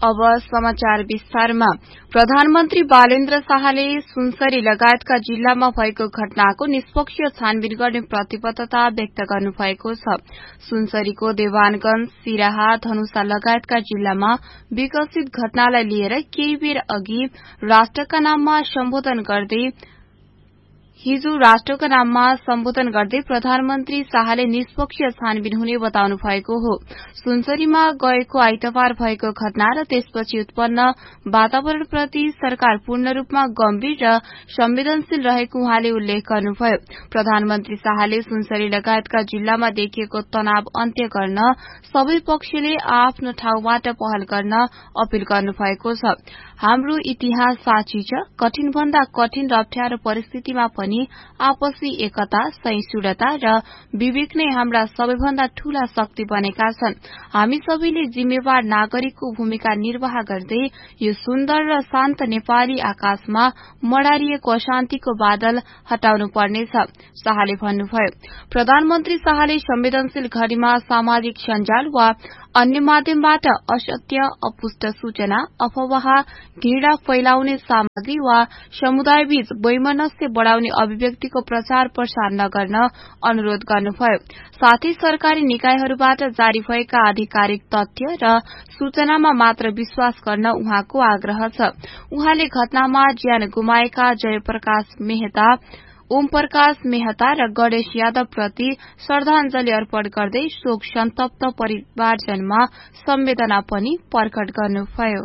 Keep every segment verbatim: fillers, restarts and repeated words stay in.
अब समाचार विस्तारमा। प्रधानमन्त्री बालेन्द्र शाहले सुनसरी लगायतका जिल्लामा भएको घटनाको निष्पक्ष छानबिन गर्ने प्रतिबद्धता व्यक्त गर्नुभएको छ। सुनसरीको देवानगंज, सिराहा, धनुषा लगायतका जिल्लामा विकसित घटनालाई लिएर केही बेर अघि राष्ट्रका नाममा सम्बोधन गर्दै हिजो राष्ट्रका नाममा सम्बोधन गर्दै प्रधानमन्त्री शाहले निष्पक्ष छानबिन हुने बताउनु भएको हो। सुनसरीमा गएको आइतबार भएको घटना र त्यसपछि उत्पन्न वातावरणप्रति सरकार पूर्ण रूपमा गम्भीर र संवेदनशील रहेको उहाँले उल्लेख गर्नुभयो। प्रधानमन्त्री शाहले सुनसरी लगायतका जिल्लामा देखिएको तनाव अन्त्य गर्न सबै पक्षले आफ्नो ठाउँबाट पहल गर्न अपील गर्नुभएको छ। हाम्रो इतिहास साक्षी छ, कठिन भन्दा कठिन र अप्ठ्यारो परिस्थितिमा पनि आपसी एकता, सहिष्णुता र विवेक नै हाम्रा सबैभन्दा ठूला शक्ति बनेका छन्। हामी सबैले जिम्मेवार नागरिकको भूमिका निर्वाह गर्दै यो सुन्दर र शान्त नेपाली आकाशमा मडारिएको अशान्तिको बादल हटाउनु पर्नेछ, शाहले भन्नुभयो। प्रधानमन्त्री शाहले संवेदनशील घड़ीमा सामाजिक सञ्जाल वा अन्य माध्यमबाट असत्य, अपुष्ट सूचना, अफवाह, घृणा फैलाउने सामग्री वा समुदायबीच वैमनस्य बढ़ाउने अभिव्यक्तिको प्रचार प्रसार नगर्न अनुरोध गर्नुभयो। साथै सरकारी निकायहरूबाट जारी भएका आधिकारिक तथ्य र सूचनामा मात्र विश्वास गर्न उहाँको आग्रह छ। उहाँले घटनामा ज्यान गुमाएका जयप्रकाश मेहता, ओम प्रकाश मेहता र गणेश यादव प्रति श्रद्धांजलि अर्पण गर्दै शोक सन्तप्त परिवारजनमा संवेदना पनि प्रकट गर्नुभयो।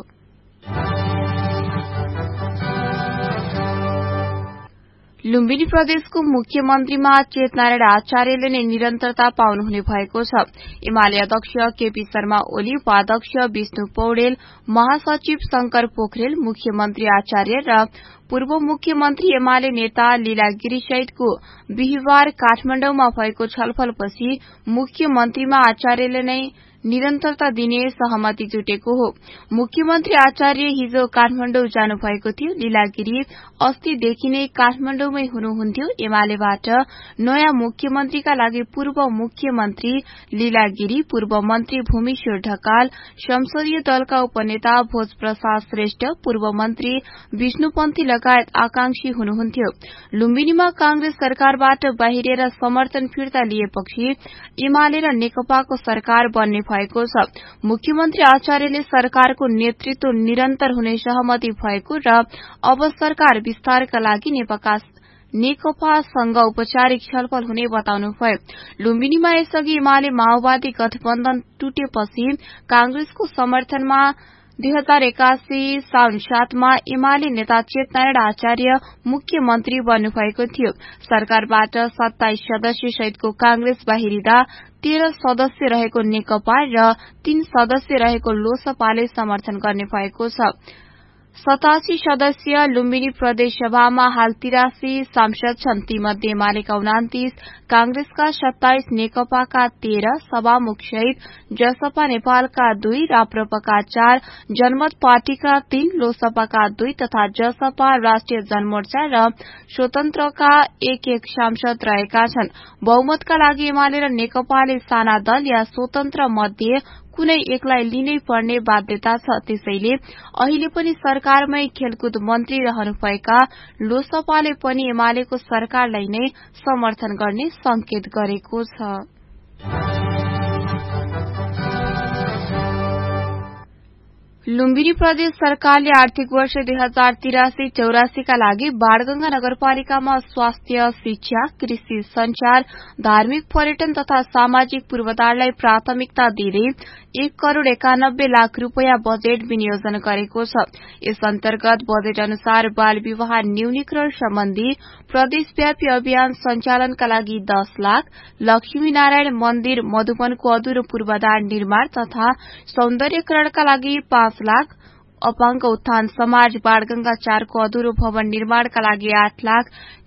लुम्बिनी प्रदेशको मुख्यमन्त्रीमा चेतनारायण आचार्यले नै निरन्तरता पाउनुहुने भएको छ। एमाले अध्यक्ष केपी शर्मा ओली, उपाध्यक्ष विष्णु पौडेल, महासचिव शंकर पोखरेल, मुख्यमन्त्री आचार्य र पूर्व मुख्यमन्त्री एमाले नेता लीला गिरी सहितको बिहिबार काठमाडौँमा भएको छलफलपछि मुख्यमन्त्रीमा आचार्यले नै निरन्तरता दिने सहमति जुटेको हो। मुख्यमन्त्री आचार्य हिजो काठमाडौँ जानु भएको थियो। लीला गिरी अस्तिदेखि नै काठमाडौँमै हुनुहुन्थ्यो। एमालेबाट नयाँ मुख्यमन्त्रीका लागि पूर्व मुख्यमन्त्री लीला गिरी, पूर्व मन्त्री भूमेश्वर ढकाल, संसदीय दलका उपनेता भोज प्रसाद श्रेष्ठ, पूर्व मन्त्री विष्णुपन्थी लगायत आकांक्षी हुनुहुन्थ्यो। लुम्बिनीमा कांग्रेस सरकारबाट बाहिरिएर समर्थन फिर्ता लिएपछि एमाले र नेकपाको सरकार बन्ने भएको छ। मुख्यमन्त्री आचार्यले सरकारको नेतृत्व निरन्तर हुने सहमति भएको र अब सरकार विस्तारका लागि नेकपासँग औपचारिक छलफल हुने बताउनुभयो। लुम्बिनीमा यसअघि एमाले माओवादी गठबन्धन टुटेपछि कांग्रेसको समर्थनमा दुई हजार एकासी साउन सातमा एमाले नेता चेतनारायण आचार्य मुख्यमन्त्री बन्नुभएको थियो। सरकारबाट सत्ताइस सदस्य सहितको कांग्रेस बाहिरिँदा तेह्र सदस्य रहेको नेकपा र तीन सदस्य रहेको लोसपाले समर्थन गर्ने भएको छ। सतासी सदस्य लुम्बिनी प्रदेश सभामा हाल तिरासी सांसद छन्। तीमध्ये एमालेका उनातिस, कांग्रेसका सत्ताइस, नेकपाका तेह्र, सभामुख सहित जसपा नेपालका दुई, राप्रपाका चार, जनमत पार्टीका तीन, लोसपाका दुई तथा जसपा राष्ट्रिय जनमोर्चा र स्वतन्त्रका एक एक सांसद रहेका छन्। बहुमतका लागि एमाले र नेकपाले साना दल या स्वतन्त्र मध्ये कुनै एकलाई लिनै पर्ने बाध्यता छ। त्यसैले अहिले पनि सरकारमै खेलकुद मन्त्री रहनुभएका लोसपाले पनि एमालेको सरकारलाई नै समर्थन गर्ने संकेत गरेको छ। लुम्बिनी प्रदेश सरकारले आर्थिक वर्ष दुई हजार तिरासी चौरासीका लागि बाणगंगा नगरपालिकामा स्वास्थ्य, शिक्षा, कृषि, संचार, धार्मिक, पर्यटन तथा सामाजिक पूर्वाधारलाई प्राथमिकता दिँदै एक करोड़ एकानब्बे लाख रूपियाँ बजेट विनियोजन गरेको छ। यस अन्तर्गत बजेट अनुसार बाल विवाह न्यूनीकरण सम्बन्धी प्रदेशव्यापी अभियान सञ्चालनका लागि दस लाख, लक्ष्मी नारायण मन्दिर मधुवनको अधुरो पूर्वाधार निर्माण तथा सौन्दर्यकरणका लागि पाँच लाख, अपाङ्ग उत्थान समाज बाणगंगा चारको अधुरो भवन निर्माणका लागि आठ लाख,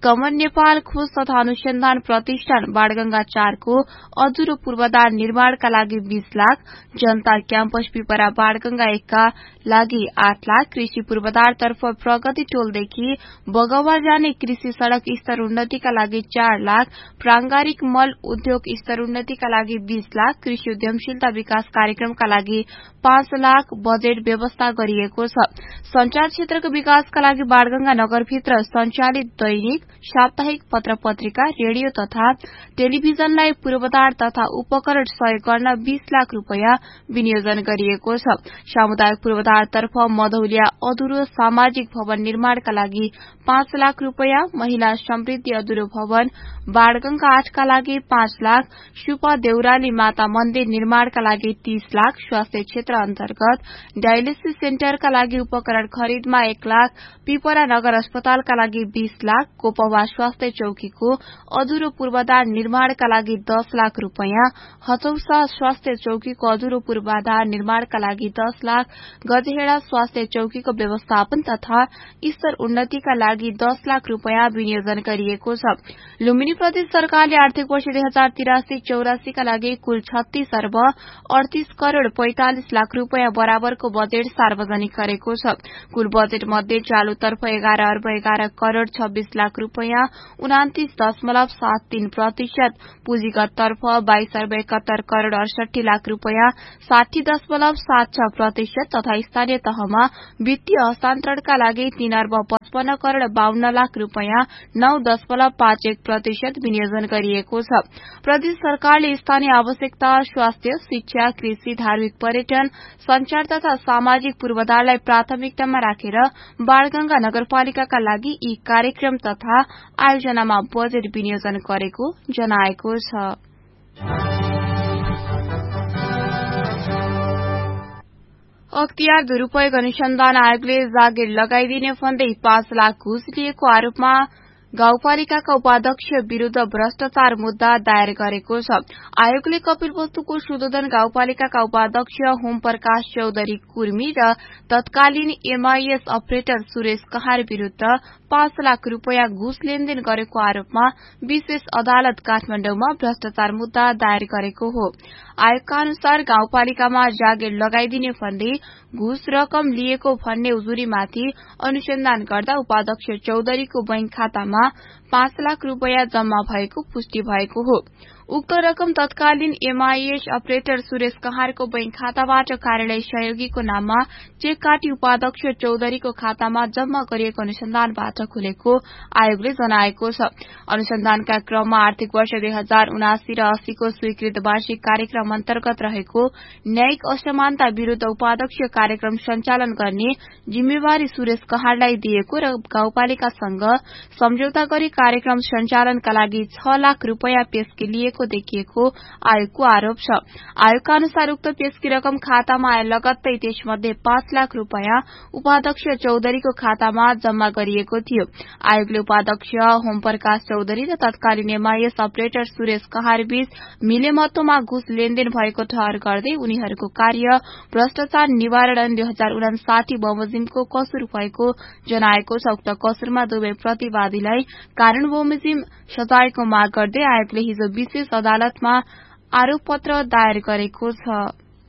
कमन नेपाल खोज तथा अनुसन्धान प्रतिष्ठान बाणगंगा चारको अधुरो पूर्वाधार निर्माणका लागि बीस लाख, जनता क्याम्पस पिपरा बाणगंगा एकका लागि आठ लाख, कृषि पूर्वाधारतर्फ प्रगति टोलदेखि बगौवा जाने कृषि सड़क स्तर उन्नतिका लागि चार लाख, प्रांगारिक मल उद्योग स्तर उन्नतिका लागि बीस लाख, कृषि उद्यमशीलता विकास कार्यक्रमका लागि पाँच लाख बजेट व्यवस्था गरिएको छ। संचार क्षेत्रको विकासका लागि बाणगंगा नगरभित्र सञ्चालित दैनिक, साप्ताहिक पत्र पत्रिका, रेडियो तथा टेलिभिजनलाई पूर्वाधार तथा उपकरण सहयोग गर्न बीस लाख रूपियाँ विनियोजन गरिएको छ। सामुदायिक पूर्वाधारतर्फ मधौलिया अधुरो सामाजिक भवन निर्माणका लागि पाँच लाख रूपियाँ, महिला समृद्धि अधुरो भवन बाणगंगा आठका लागि पाँच लाख, सुपा देउराली माता मन्दिर निर्माणका लागि तीस लाख, स्वास्थ्य क्षेत्र अन्तर्गत डायलिसिस सेन्टरका लागि उपकरण खरिदमा एक लाख, पिपरा नगर अस्पतालका लागि बीस लाख, कोपवा स्वास्थ्य चौकीको अधुरो पूर्वाधार निर्माणका लागि दस लाख रूपियाँ, हचौसा स्वास्थ्य चौकीको अधुरो पूर्वाधार निर्माणका लागि दस लाख, गजहेडा स्वास्थ्य चौकीको व्यवस्थापन तथा स्तर उन्नतिका लागि दस लाख रूपियाँ विनियोजन गरिएको छ। लुम्बिनी प्रदेश सरकारले आर्थिक वर्ष दुई हजार तिरासी चौरासीका लागि कुल छत्तीस अर्ब अडतीस करोड़ पैंतालिस लाख रूपियाँ बराबरको बजेट सार्वजनिक गरेको छ। कुल बजेट मध्ये चालूतर्फ एघार अर्ब एघार करोड़ छब्बीस लाख रूपियाँ उनातिस दशमलव सात तीन प्रतिशत, पुँजीगततर्फ बाइस अर्ब एकहत्तर करोड़ अडसठी लाख रूपियाँ साठी दशमलव सात छ प्रतिशत तथा स्थानीय तहमा वित्तीय हस्तान्तरणका लागि तीन अर्ब पचपन्न करोड़ बाहन्न लाख रूपियाँ नौ दशमलव पाँच एक प्रतिशत विनियोजन गरिएको छ। प्रदेश सरकारले स्थानीय आवश्यकता, स्वास्थ्य, शिक्षा, कृषि, धार्मिक पर्यटन, संचार तथा सामाजिक पूर्वाधारलाई प्राथमिकतामा राखेर बाणगंगा नगरपालिकाका लागि यी कार्यक्रम तथा आयोजनामा बजेट विनियोजन गरेको जनाएको छ। अख्तियार दुरूपयोग अनुसन्धान आयोगले जागिर लगाइदिने भन्दै पाँच लाख घुस लिएको आरोपमा गाउँपालिकाका उपाध्यक्ष विरूद्ध भ्रष्टाचार मुद्दा दायर गरेको छ। आयोगले कपिलवस्तुको सुदोधन गाउँपालिकाका उपाध्यक्ष होम प्रकाश चौधरी कुर्मी र तत्कालीन एमआईएस अपरेटर सुरेश कहार विरूद्ध पाँच लाख रूपियाँ घुस लेनदेन गरेको आरोपमा विशेष अदालत काठमाडौँमा भ्रष्टाचार मुद्दा दायर गरेको हो। आयोगका अनुसार गाउँपालिकामा जागिर लगाइदिने भन्दै घुस रकम लिएको भन्ने उजुरीमाथि अनुसन्धान गर्दा उपाध्यक्ष चौधरीको बैंक खातामा पाँच लाख रूपियाँ जम्मा भएको पुष्टि भएको हो। उक्त रकम तत्कालीन एमआईएस अपरेटर सुरेश कहारको बैंक खाताबाट कार्यालय सहयोगीको नाममा चेक काटी उपाध्यक्ष चौधरीको खातामा जम्मा गरिएको अनुसन्धानबाट खुलेको आयोगले जनाएको छ। अनुसन्धानका क्रममा आर्थिक वर्ष दुई हजार उनासी र अस्सीको स्वीकृत वार्षिक कार्यक्रम अन्तर्गत रहेको न्यायिक असमानता विरूद्ध उपाध्यक्ष कार्यक्रम सञ्चालन गर्ने जिम्मेवारी सुरेश कहारलाई दिएको र गाउँपालिकासँग सम्झौता गरी कार्यक्रम सञ्चालनका लागि छ लाख रूपियाँ पेस्की लिएको देखिएको आयोगको आरोप छ। आयोगका अनुसार उक्त पेस्की रकम खातामा आए लगत्तै त्यसमध्ये पाँच लाख रूपियाँ उपाध्यक्ष चौधरीको खातामा जम्मा गरिएको थियो। आयोगले उपाध्यक्ष होम प्रकाश चौधरी र तत्कालीन एमआईएस अपरेटर सुरेश कहार बीच मिलेमतोमा घुस लेनदेन भएको ठहर गर्दै उनीहरूको कार्य भ्रष्टाचार निवारण ऐन दुई हजार उनासाठी बमोजिमको कसुर भएको जनाएको छ। उक्त कसुरमा दुवै प्रतिवादीलाई कारण बमोजिम सजायको माग गर्दै आयोगले हिजो विशेष अदालतमा आरोप पत्र दायर गरेको छ।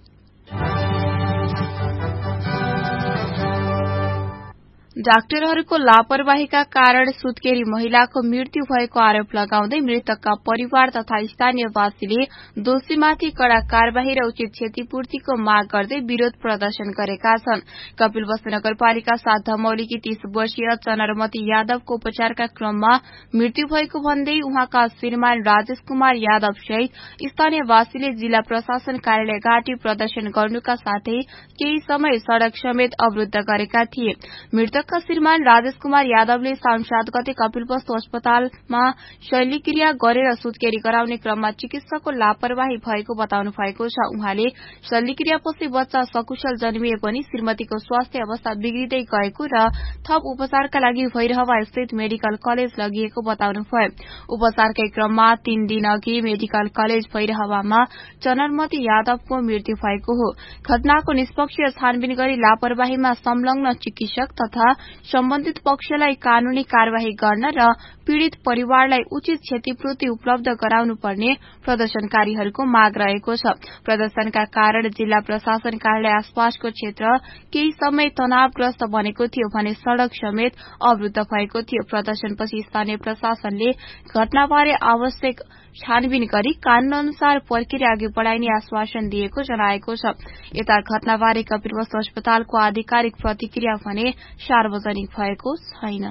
डाक्टरहरूको लापरवाहीका कारण सुत्केरी महिलाको मृत्यु भएको आरोप लगाउँदै मृतकका परिवार तथा स्थानीयवासीले दोषीमाथि कड़ा कार्यवाही र उचित क्षतिपूर्तिको माग गर्दै विरोध प्रदर्शन गरेका छन्। कपिलवस्तु नगरपालिका सात धमौलीकी तीस वर्षीय चनरमती यादवको उपचारका क्रममा मृत्यु भएको भन्दै उहाँका श्रीमान राजेश कुमार यादव सहित स्थानीयवासीले जिल्ला प्रशासन कार्यालय घाटी प्रदर्शन गर्नुका साथै केही समय सड़क समेत अवरूद्ध गरेका थिए। मृतक श्रीमान राजेश कुमार यादवले साउन सात गते कपिलवस्तु अस्पतालमा शल्यक्रिया गरेर सुत्केरी गराउने क्रममा चिकित्सकको लापरवाही भएको बताउनु भएको छ। उहाँले शल्यक्रियापछि बच्चा सकुशल जन्मिए पनि श्रीमतीको स्वास्थ्य अवस्था बिग्रिँदै गएको र थप उपचारका लागि भैरहवा स्थित मेडिकल कलेज लगिएको बताउनुभयो। उपचारकै क्रममा तीन दिन अघि मेडिकल कलेज भैरहवामा चनरमती यादवको मृत्यु भएको हो। घटनाको निष्पक्ष छानबिन गरी लापरवाहीमा संलग्न चिकित्सक तथा सम्बन्धित पक्षलाई कानूनी कार्यवाही गर्न र पीड़ित परिवारलाई उचित क्षतिपूर्ति उपलब्ध गराउनु पर्ने प्रदर्शनकारीहरूको माग रहेको छ। प्रदर्शनका कारण जिल्ला प्रशासन कार्यालय आसपासको क्षेत्र केही समय तनावग्रस्त बनेको थियो भने सड़क समेत अवरुद्ध भएको थियो। प्रदर्शनपछि स्थानीय प्रशासनले घटनाबारे आवश्यक छानबिन गरी कानून अनुसार प्रक्रिया अघि बढ़ाइने आश्वासन दिएको जनाएको छ। यता घटनाबारे कपिलवस्तु अस्पतालको आधिकारिक प्रतिक्रिया भने सार्वजनिक भएको छैन।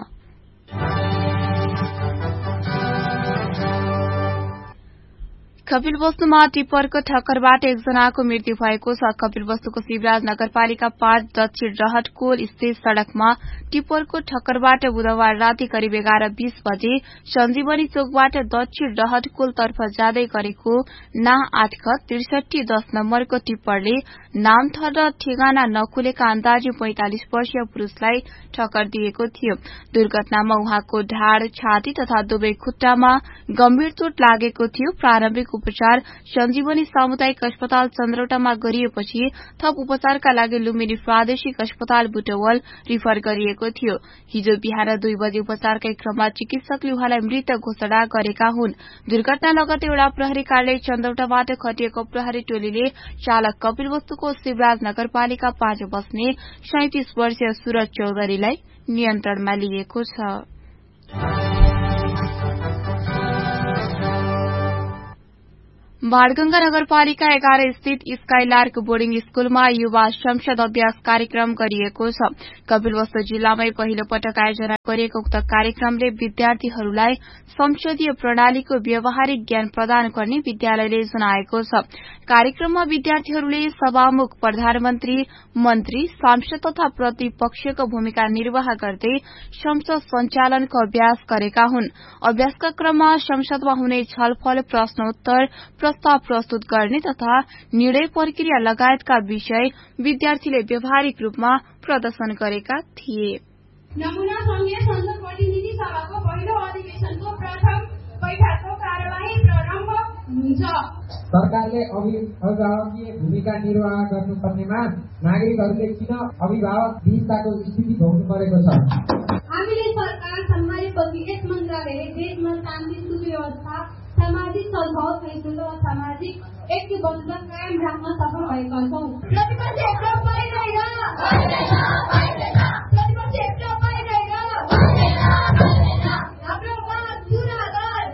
कपिलवस्तुमा टिप्परको ठक्करबाट एकजनाको मृत्यु भएको छ। कपिलवस्तुको शिवराज नगरपालिका पाँच दक्षिण रहटकोल स्थित सड़कमा टिप्परको ठक्करबाट बुधबार राति करिब एघार बीस बजे सञ्जीवनी चोकबाट दक्षिण रहटकोल तर्फ जाँदै गरेको ना आठ ख त्रिसठी दश नम्बरको टिप्परले नामथर र ठेगाना नखुलेका अन्दाजी पैंतालिस वर्षीय पुरूषलाई ठक्कर दिएको थियो। दुर्घटनामा उहाँको ढाड, छाती तथा दुवै खुट्टामा गम्भीर चोट लागेको थियो। प्रारम्भिक उपचार सञ्जीवनी सामुदायिक अस्पताल चन्द्रौटामा गरिएपछि थप उपचारका लागि लुम्बिनी प्रादेशिक अस्पताल बुटवल रिफर गरिएको थियो। हिजो बिहान दुई बजे उपचारकै क्रममा चिकित्सकले उहाँलाई मृत घोषणा गरेका हुन्। दुर्घटना लगतै वडा प्रहरी कार्यालय चन्द्रौटाबाट खटिएको प्रहरी टोलीले चालक कपिलवस्तुको शिवराज नगरपालिका पाँच बस्ने सैंतिस वर्षीय सूरज चौधरीलाई नियन्त्रणमा लिएको छ। बाणगंगा नगरपालिका एघार स्थित स्काईलार्क बोर्डिङ स्कूलमा युवा संसद अभ्यास कार्यक्रम गरिएको छ। कपिलवस्तु जिल्लामै पहिलो पटक आयोजना गरिएको उक्त कार्यक्रमले विद्यार्थीहरूलाई संसदीय प्रणालीको व्यावहारिक ज्ञान प्रदान गर्ने विद्यालयले जनाएको छ। कार्यक्रममा विद्यार्थीहरूले सभामुख, प्रधानमन्त्री, मन्त्री, सांसद तथा प्रतिपक्षको भूमिका निर्वाह गर्दै संसद सञ्चालनको अभ्यास गरेका हुन्। अभ्यासका क्रममा संसदमा हुने छलफल, प्रश्नोत्तर, प्रस्ताव प्रस्तुत गर्ने तथा निर्णय प्रक्रिया लगायतका विषय विद्यार्थीले व्यावहारिक रूपमा प्रदर्शन गरेका थिए। नमूना संघीय संसद प्रतिनिधि सभाको पहिलो अधिवेशनको प्रथम बैठकको कार्यवाही प्रारम्भ हुन्छ। सरकारले अभिभावकीय भूमिका निर्वाह गर्नुपर्नेमा नागरिकहरूले किन अभिभावक विहीनताको स्थिति भोग्नु परेको छ? हामीले सरकार सम्हालेपछि यस मन्त्रालयले देशमा शान्ति, सुव्यवस्था, सामाजिक सद्भाव, सहिष्णुता र सामाजिक ऐक्यबद्धता कायम राख्न सफल भएका छौं। प्रतिपक्ष एकता पाइँदैन, प्रतिपक्ष एकता पाइँदैन, हाम्रो माग पूरा गर।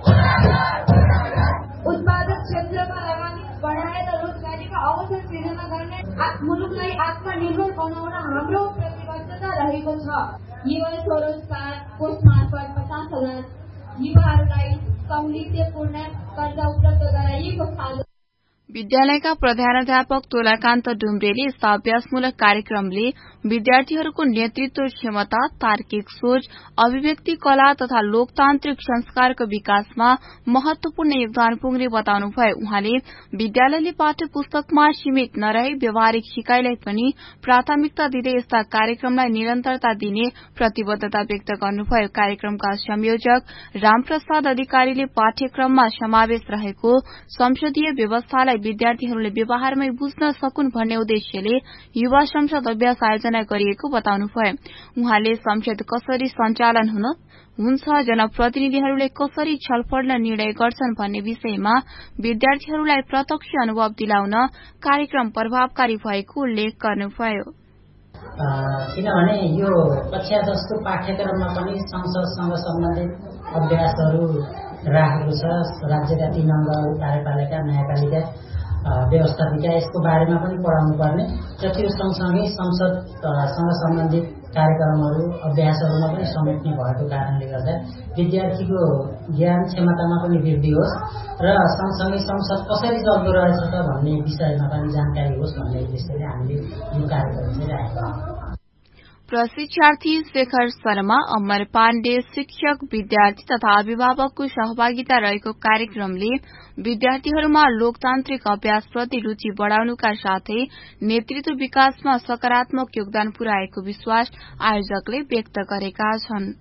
उत्पादक क्षेत्रमा लगानी बढाएर रोजगारीका अवसर सृजना गर्ने मुलुकलाई आत्मनिर्भर बनाउन हाम्रो प्रतिबद्धता रहेको छ। युवा स्वरोजगार कोष मार्फत पचास हजार युवाहरूलाई सौलित्यपूर्ण कर्जा उपलब्ध गराइएको छ। विद्यालयका प्रधानाध्यापक तोलाकान्त डुम्रेले यस्ता अभ्यासमूलक कार्यक्रमले विद्यार्थीहरूको नेतृत्व क्षमता, तार्किक सोच, अभिव्यक्ति कला तथा लोकतान्त्रिक संस्कारको विकासमा महत्वपूर्ण योगदान पुग्ने बताउनुभयो। उहाँले विद्यालयले पाठ्य पुस्तकमा सीमित नरही व्यावहारिक सिकाइलाई पनि प्राथमिकता दिँदै यस्ता कार्यक्रमलाई निरन्तरता दिने प्रतिबद्धता व्यक्त गर्नुभयो। कार्यक्रमका संयोजक रामप्रसाद अधिकारीले पाठ्यक्रममा समावेश रहेको संसदीय व्यवस्थालाई विद्यार्थीहरूले व्यवहारमै बुझ्न सकुन् भन्ने उद्देश्यले युवा संसद अभ्यास आयोजना गरिएको बताउनुभयो। उहाँले संसद कसरी सञ्चालन हुन हुन्छ, जनप्रतिनिधिहरूले कसरी छलफल र निर्णय गर्छन् भन्ने विषयमा विद्यार्थीहरूलाई प्रत्यक्ष अनुभव दिलाउन कार्यक्रम प्रभावकारी भएको उल्लेख गर्नुभयो। किनभने यो कक्षा दसको पाठ्यक्रममा पनि संसदसँग सम्बन्धित अभ्यासहरू राखेको छ। राज्यका तीन अङ्ग कार्यपालिका, न्यायपालिका, व्यवस्थापिका यसको बारेमा पनि पढाउनु पर्ने र त्यो सँगसँगै संसदसँग सम्बन्धित कार्यक्रमहरू, अभ्यासहरूमा पनि समेट्ने भएको कारणले गर्दा विद्यार्थीको ज्ञान क्षमतामा पनि वृद्धि होस् र सँगसँगै संसद कसरी चल्दो रहेछ त भन्ने विषयमा पनि जानकारी होस् भन्ने उद्देश्यले हामीले यो कार्यक्रम चाहिँ राखेका छौँ। प्रशिक्षार्थी शेखर शर्मा, अमर पाण्डे, शिक्षक, विद्यार्थी तथा अभिभावकको सहभागिता रहेको कार्यक्रमले विद्यार्थीहरूमा लोकतान्त्रिक अभ्यासप्रति रूचि बढ़ाउनुका साथै नेतृत्व विकासमा सकारात्मक योगदान पुर्याएको विश्वास आयोजकले व्यक्त गरेका छन्।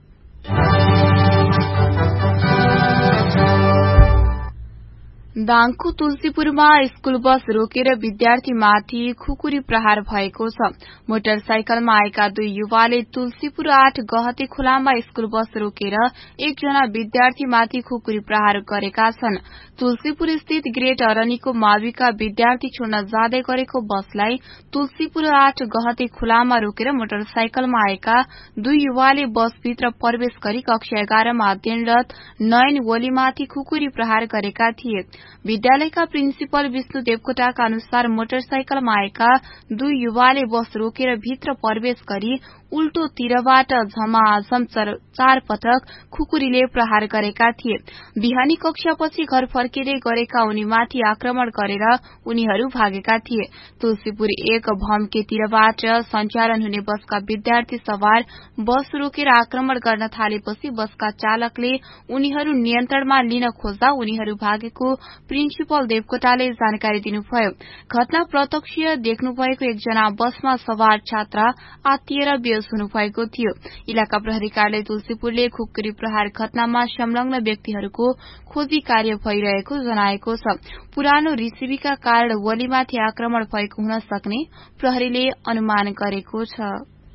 दाङको तुलसीपुरमा स्कूल बस रोकेर विद्यार्थीमाथि खुकुरी प्रहार भएको छ। मोटरसाइकलमा आएका दुई युवाले तुलसीपुर आठ गहते खुलामा स्कूल बस रोकेर एकजना विद्यार्थीमाथि खुकुरी प्रहार गरेका छन्। तुलसीपुर स्थित ग्रेट अरनीको माविका विद्यार्थी छोड्न जाँदै गरेको बसलाई तुलसीपुर आठ गहते खुलामा रोकेर मोटरसाइकलमा आएका दुई युवाले बसभित्र प्रवेश गरी कक्षा एघारमा अध्ययनरत नयन ओलीमाथि खुकुरी प्रहार गरेका थिए। विद्यालयका प्रिन्सिपल विष्णु देवकोटाका अनुसार मोटरसाइकलमा आएका दुई युवाले बस रोकेर भित्र प्रवेश गरी उल्टो तिरबाट झमाझम चार पटक खुकुरीले प्रहार गरेका थिए। बिहानी कक्षापछि घर फर्किँदै गरेका उनीमाथि आक्रमण गरेर उनीहरू भागेका थिए। तुलसीपुर एक भम्केतिरबाट सञ्चालन हुने बसका विद्यार्थी सवार बस रोकेर आक्रमण गर्न थालेपछि बसका चालकले उनीहरू नियन्त्रणमा लिन खोज्दा उनीहरू भागेको प्रिन्सिपल देवकोटाले जानकारी दिनुभयो। घटना प्रत्यक्ष देख्नुभएको एकजना बसमा सवार छात्रा आत्तिएर बेहोस हुनुभएको थियो। इलाका प्रहरी कार्यालय तुलसीपुरले खुकुरी प्रहार घटनामा संलग्न व्यक्तिहरूको खोजी कार्य भइरहेको जनाएको छ। पुरानो रिसिभीका कारण वलीमाथि आक्रमण भएको हुन सक्ने प्रहरीले अनुमान गरेको छ।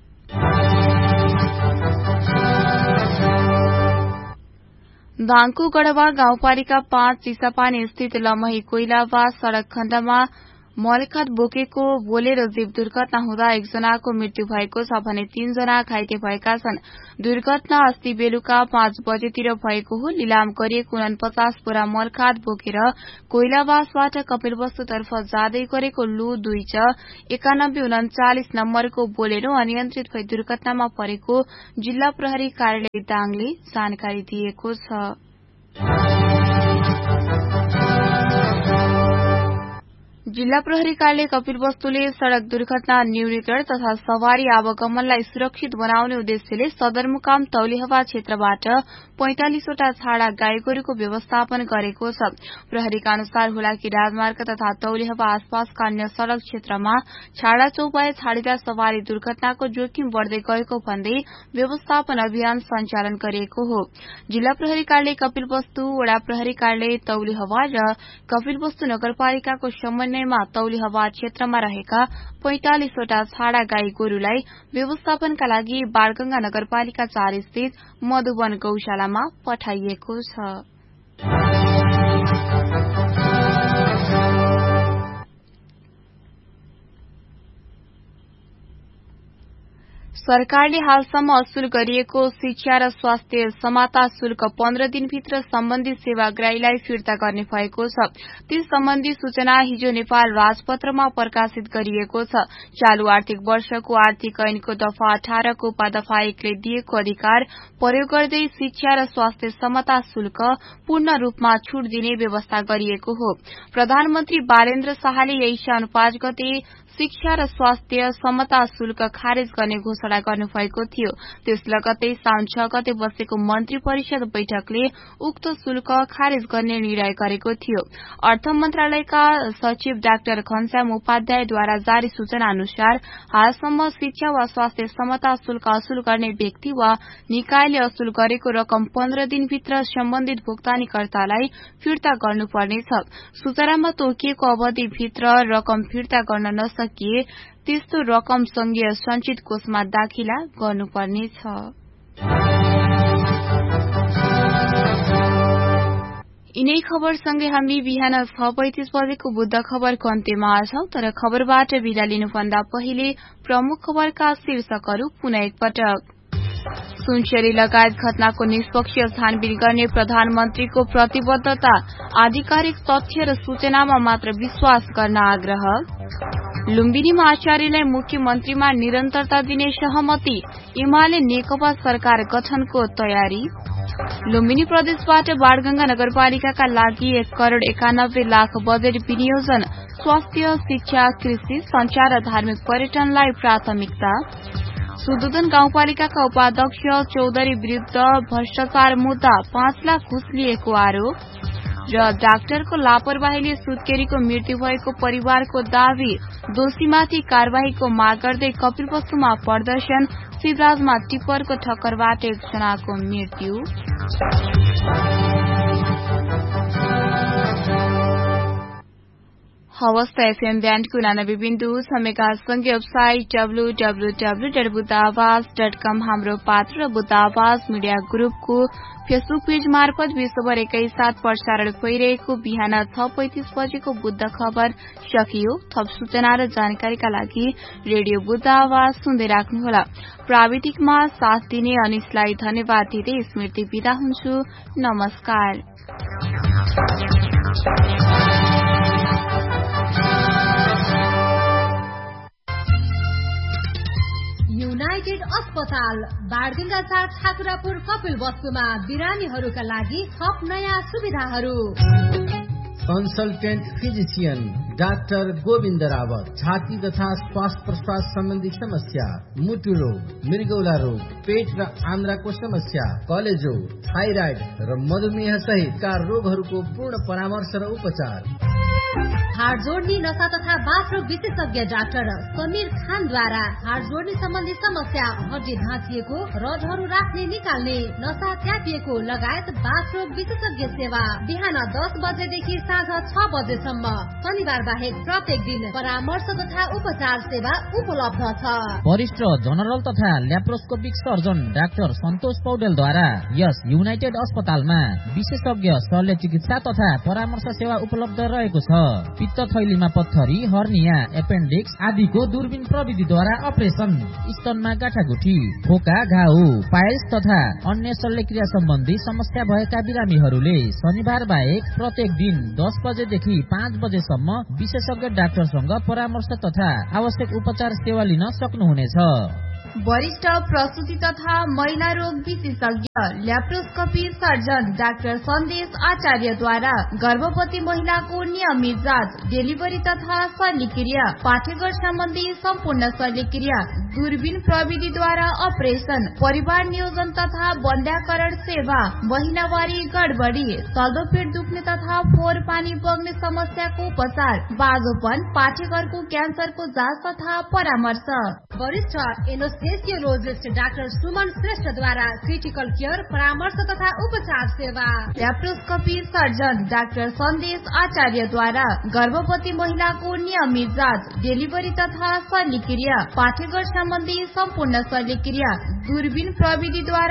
दाङको गढवा गाउँपालिका पाँच चिसापानी स्थित लमही कोइलावा सड़क खण्डमा मलखात बोकेको बोलेरो जीव दुर्घटना हुँदा एकजनाको मृत्यु भएको छ भने तीनजना घाइते भएका छन्। दुर्घटना अस्ति बेलुका पाँच बजेतिर भएको हो। लिलाम गरिएको उनपचास बोरा मलखात बोकेर कोइलावासबाट कपिलवस्तुतर्फ जाँदै गरेको लु दुई च एकानब्बे उन्चालिस नम्बरको बोलेरो अनियन्त्रित भई दुर्घटनामा परेको जिल्ला प्रहरी कार्यालय दाङले जानकारी दिएको छ। जिल्ला प्रहरी कार्यालय कपिलवस्तुले सड़क दुर्घटना न्यूनीकरण तथा सवारी आवागमनलाई सुरक्षित बनाउने उद्देश्यले सदरमुकाम तौलिहवा क्षेत्रबाट पैंतालिसवटा छाडा गाई गोरुको व्यवस्थापन गरेको छ। प्रहरीका अनुसार हुलाकी राजमार्ग तथा तौलिहवा आसपासका अन्य सड़क क्षेत्रमा छाडा चौपाए छाडिँदा सवारी दुर्घटनाको जोखिम बढ़दै गएको भन्दै व्यवस्थापन अभियान सञ्चालन गरिएको हो। जिल्ला प्रहरी कार्यालय कपिलवस्तु, वडा प्रहरी कार्यालय तौलिहवा र कपिलवस्तु नगरपालिकाको समन्वयमा तौलिहवा क्षेत्रमा रहेका पैंतालिसवटा छाडा गाई गोरुलाई व्यवस्थापनका लागि बाणगंगा नगरपालिका चार स्थित मधुवन गौशालामा पठाइएको छ। सरकारले हालसम्म असुल गरिएको शिक्षा र स्वास्थ्य समाता शुल्क पन्ध्र दिनभित्र सम्बन्धित सेवाग्राहीलाई फिर्ता गर्ने भएको छ। त्यस सम्बन्धी सूचना हिजो नेपाल राजपत्रमा प्रकाशित गरिएको छ। चालू आर्थिक वर्षको आर्थिक ऐनको दफा अठारको उपादफा एकले दिएको अधिकार प्रयोग गर्दै शिक्षा र स्वास्थ्य समता शुल्क पूर्ण रूपमा छूट दिने व्यवस्था गरिएको हो। प्रधानमन्त्री बालेन्द्र शाहले यही साउन पाँच गते शिक्षा र स्वास्थ्य समता शुल्क खारेज गर्ने घोषणा गर्नुभएको थियो। त्यस लगत्तै साउन छ गते बसेको मन्त्री परिषद बैठकले उक्त शुल्क खारेज गर्ने निर्णय गरेको थियो। अर्थ मन्त्रालयका सचिव डाक्टर घनश्याम उपाध्यायद्वारा जारी सूचना अनुसार हालसम्म शिक्षा वा स्वास्थ्य समता शुल्क असुल गर्ने व्यक्ति वा निकायले असुल गरेको रकम पन्ध्र दिनभित्र सम्बन्धित भुक्तानीकर्तालाई फिर्ता गर्नुपर्नेछ। सूचनामा तोकिएको अवधिभित्र रकम फिर्ता गर्न नसके त्यस्तो रकम संघीय संचित कोषमा दाखिला गर्नुपर्नेछ। यिनै खबरसँगै हामी बिहान छ पैंतिस बजेको बुद्ध खबरको अन्त्यमा छौं। तर खबरबाट बिदा लिनुभन्दा पहिले प्रमुख खबरका शीर्षकहरू पुनः एकपटक। सुनसरी लगायत घटनाको निष्पक्ष छानबिन गर्ने प्रधानमन्त्रीको प्रतिबद्धता, आधिकारिक तथ्य र सूचनामा मात्र विश्वास गर्न आग्रह। लुम्बिनीमा आचार्यलाई मुख्यमन्त्रीमा निरन्तरता दिने सहमति, एमाले नेकपा सरकार गठनको तयारी। लुम्बिनी प्रदेशबाट बाणगंगा नगरपालिकाका लागि एक करोड़ एकानब्बे लाख बजेट विनियोजन, स्वास्थ्य, शिक्षा, कृषि, संचार र धार्मिक पर्यटनलाई प्राथमिकता। सुदुदन गाउँपालिकाका उपाध्यक्ष चौधरी विरूद्ध भ्रष्टाचार मुद्दा, पाँच लाख घुस लिएको आरोप। र डाक्टरको लापरवाहीले सुत्केरीको मृत्यु भएको परिवारको दावी, दोषीमाथि कार्यवाहीको माग गर्दै कपिलवस्तुमा प्रदर्शन, शिवराजमा टिप्परको ठक्करबाट एकजनाको मृत्यु। हवस् त एफएम ब्यान्डको उनानब्बे बिन्दु छ मेगाहर्जसँगै website W W W dot Buddha आवाज डट कम हाम्रो पात्र र बुद्ध आवाज मिडिया ग्रुपको फेसबुक पेज मार्फत विश्वभर एकैसाथ प्रसारण भइरहेको बिहान छ पैंतिस बजेको बुद्ध खबर सकियो। थप सूचना र जानकारीका लागि रेडियो बुद्ध आवाज सुन्दै राख्नुहोला। प्राविधिकमा साथ दिने अनिसलाई धन्यवाद दिँदै स्मृति बिदा हुन्छु। नमस्कार। युनाइटेड अस्पताल बारगंगा चार ठाकुरापुर कपिल वस्तुमा बिरामीहरूका लागि थप नयाँ सुविधाहरू। Consultant physician doctor Govind Rawat, छाती तथा श्वास प्रश्वास सम्बन्धी समस्या, मुटु रोग, मृगौला रोग, पेट र आन्द्राको समस्या, कलेजो, थाइराइड र मधुमेह सहितका रोगहरूको पूर्ण परामर्श र उपचार। हाड जोड्ने नशा तथा बाथरोग विशेषज्ञ डाक्टर समीर खानद्वारा हाड जोड्ने सम्बन्धी समस्या, हड्डी भाँचिएको, रडहरू राख्ने निकाल्ने, नशा च्यापिएको लगायत बाथरोग विशेषज्ञ सेवा बिहान दस बजेदेखि साँझ छ बजेसम्म। शनिबार बाहेक प्रत्येक दिन परामर्श तथा उपचार सेवा उपलब्ध छ। वरिष्ठ जनरल तथा ल्याप्रोस्कोपिक सर्जन डाक्टर सन्तोष पौडेलद्वारा यस युनाइटेड अस्पतालमा विशेषज्ञ शल्य चिकित्सा तथा परामर्श सेवा उपलब्ध रहेको छ। पित्त थैलीमा पत्थरी, हर्निया, एपेन्डिक्स आदिको दूरबीन प्रविधिद्वारा अपरेसन, स्तनमा गाँठागुठी, फोका, घाउ, पाइल्स तथा अन्य शल्यक्रिया सम्बन्धी समस्या भएका बिरामीहरूले शनिबार बाहेक प्रत्येक दिन दस बजेदेखि पाँच बजेसम्म विशेषज्ञ डाक्टरसँग परामर्श तथा आवश्यक उपचार सेवा लिन सक्नुहुनेछ। वरिष्ठ प्रसूति तथा महिला रोग विशेषज्ञ ल्याप्रोस्कोपी सर्जन डाक्टर सन्देश आचार्यद्वारा गर्भवती महिलाको नियमित जाँच, डेलिभरी तथा शल्यक्रिया, पाठेघर सम्बन्धी सम्पूर्ण शल्यक्रिया, दूरबीन प्रविधिद्वारा अपरेसन, परिवार नियोजन तथा बन्ध्याकरण सेवा, महिनावारी गडबडी, चल्दो पेट दुख्ने तथा फोहोर पानी बग्ने समस्याको उपचार, बाजोपन, पाठेघरको क्यान्सरको जाँच तथा परामर्श। वरिष्ठ एनेस्थेसियोलोजिस्ट डाक्टर सुमन श्रेष्ठद्वारा क्रिटिकल केयर, परामर्श तथा उपचार सेवा। ल्याप्रोस्कोपी सर्जन डाक्टर सन्देश आचार्यद्वारा गर्भवती महिलाको नियमित जाँच, डेलिभरी तथा शल्यक्रिया, पाठेघर सम्बन्धी सम्पूर्ण शल्यक्रिया, दूरबीन प्रविधिद्वारा